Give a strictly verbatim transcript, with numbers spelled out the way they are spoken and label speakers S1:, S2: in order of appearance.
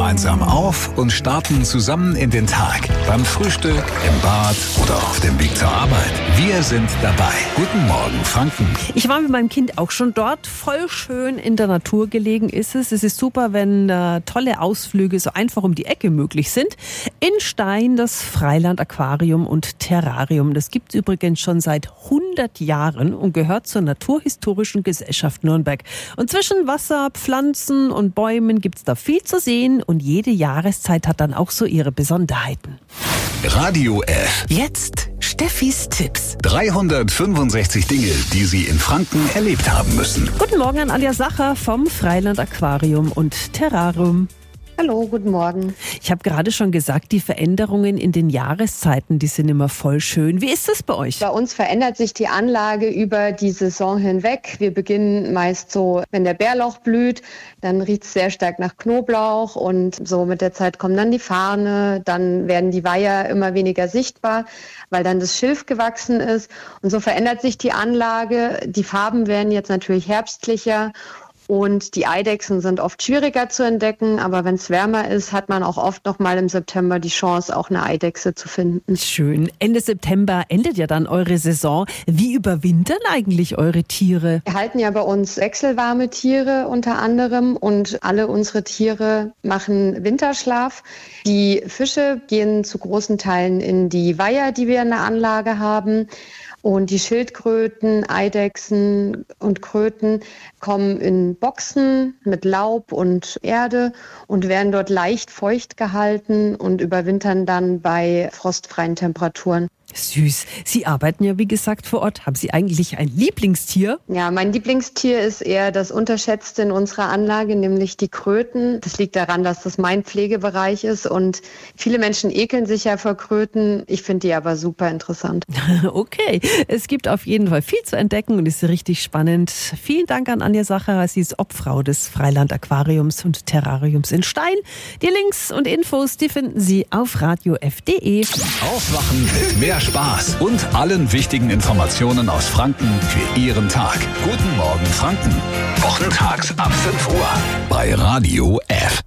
S1: gemeinsam auf und starten zusammen in den Tag. Beim Frühstück, im Bad oder auf dem Weg zur Arbeit. Wir sind dabei. Guten Morgen, Franken.
S2: Ich war mit meinem Kind auch schon dort. Voll schön in der Natur gelegen ist es. Es ist super, wenn äh, tolle Ausflüge so einfach um die Ecke möglich sind. In Stein das Freiland Aquarium und Terrarium. Das gibt es übrigens schon seit hundert Jahren und gehört zur Naturhistorischen Gesellschaft Nürnberg. Und zwischen Wasser, Pflanzen und Bäumen gibt es da viel zu sehen und jede Jahreszeit hat dann auch so ihre Besonderheiten.
S1: Radio F.
S3: Jetzt Steffis Tipps.
S1: dreihundertfünfundsechzig Dinge, die Sie in Franken erlebt haben müssen.
S2: Guten Morgen an Anja Sacher vom Freiland Aquarium und Terrarium.
S4: Hallo, guten Morgen.
S2: Ich habe gerade schon gesagt, die Veränderungen in den Jahreszeiten, die sind immer voll schön. Wie ist das bei euch?
S4: Bei uns verändert sich die Anlage über die Saison hinweg. Wir beginnen meist so, wenn der Bärlauch blüht, dann riecht es sehr stark nach Knoblauch und so mit der Zeit kommen dann die Farne, dann werden die Weiher immer weniger sichtbar, weil dann das Schilf gewachsen ist und so verändert sich die Anlage. Die Farben werden jetzt natürlich herbstlicher. Und die Eidechsen sind oft schwieriger zu entdecken, aber wenn es wärmer ist, hat man auch oft noch mal im September die Chance, auch eine Eidechse zu finden.
S2: Schön. Ende September endet ja dann eure Saison. Wie überwintern eigentlich eure Tiere?
S4: Wir halten ja bei uns wechselwarme Tiere unter anderem und alle unsere Tiere machen Winterschlaf. Die Fische gehen zu großen Teilen in die Weiher, die wir in der Anlage haben. Und die Schildkröten, Eidechsen und Kröten kommen in Boxen mit Laub und Erde und werden dort leicht feucht gehalten und überwintern dann bei frostfreien Temperaturen.
S2: Süß. Sie arbeiten ja, wie gesagt, vor Ort. Haben Sie eigentlich ein Lieblingstier?
S4: Ja, mein Lieblingstier ist eher das Unterschätzte in unserer Anlage, nämlich die Kröten. Das liegt daran, dass das mein Pflegebereich ist und viele Menschen ekeln sich ja vor Kröten. Ich finde die aber super interessant.
S2: Okay, es gibt auf jeden Fall viel zu entdecken und ist richtig spannend. Vielen Dank an Anja Sacher. Sie ist Obfrau des Freiland Aquariums und Terrariums in Stein. Die Links und Infos, die finden Sie auf radio f punkt de.
S1: Aufwachen mit mehr Spaß und allen wichtigen Informationen aus Franken für Ihren Tag. Guten Morgen, Franken. Wochentags ab fünf Uhr bei Radio F.